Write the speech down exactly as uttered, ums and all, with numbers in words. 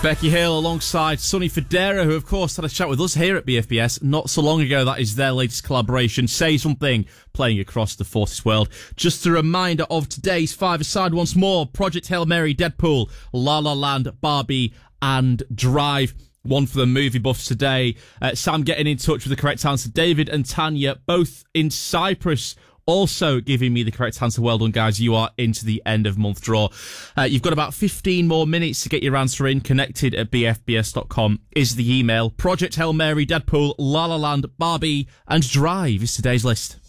Becky Hill alongside Sonny Fodera, who of course had a chat with us here at B F B S not so long ago. That is their latest collaboration, Say Something, playing across the Forces world. Just a reminder of today's five-a-side once more: Project Hail Mary, Deadpool, La La Land, Barbie and Drive. One for the movie buffs today. Uh, Sam getting in touch with the correct answer. David and Tanya, both in Cyprus, also giving me the correct answer. Well done, guys. You are into the end of month draw. Uh, you've got about fifteen more minutes to get your answer in. Connected at b f b s dot com is the email. Project Hail Mary, Deadpool, La La Land, Barbie and Drive is today's list.